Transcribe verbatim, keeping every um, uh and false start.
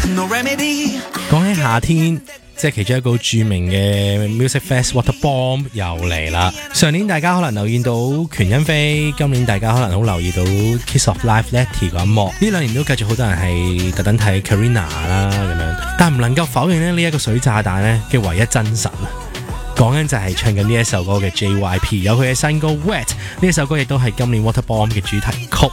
講起夏天，即係其中一個著名嘅 Music Fest Water Bomb 又嚟啦。上年大家可能留意到權恩飛，今年大家可能好留意到 Kiss of Life Letty 嗰一幕。呢兩年都繼續好多人係特登睇 Karina 啦咁樣，但唔能夠否認咧呢一個水炸彈咧嘅唯一真神。講緊就係唱緊呢一首歌嘅 J Y P， 有佢嘅新歌 Wet， 呢一首歌亦都係今年 Water Bomb 嘅主題曲。